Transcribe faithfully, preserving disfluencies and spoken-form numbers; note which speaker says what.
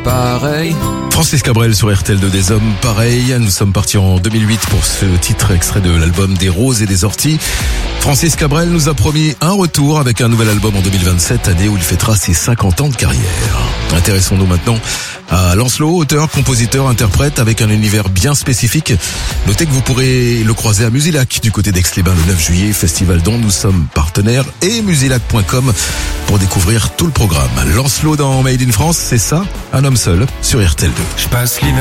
Speaker 1: pareils.
Speaker 2: Francis Cabrel sur R T L deux, des hommes pareils. Nous sommes partis en deux mille huit pour ce titre extrait de l'album Des roses et des orties. Francis Cabrel nous a promis un retour avec un nouvel album en deux mille vingt-sept, année où il fêtera ses cinquante ans de carrière. Intéressons-nous maintenant à Lancelot, auteur, compositeur, interprète avec un univers bien spécifique. Notez que vous pourrez le croiser à Musilac du côté d'Aix-les-Bains le neuf juillet, festival dont nous sommes partenaires, et musilac point com pour découvrir tout le programme. Lancelot dans Made in France, c'est ça, un homme seul sur R T L deux.
Speaker 1: Je passe l'hiver